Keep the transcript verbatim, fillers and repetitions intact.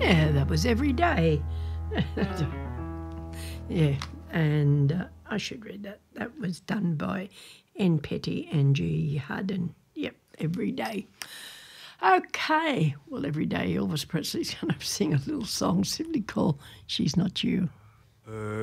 Yeah, that was Every Day. Yeah, and uh, I should read that. That was done by N. Petty and G. Hudden. Yep, Every Day. Okay, well, every day Elvis Presley's going to sing a little song simply called She's Not You.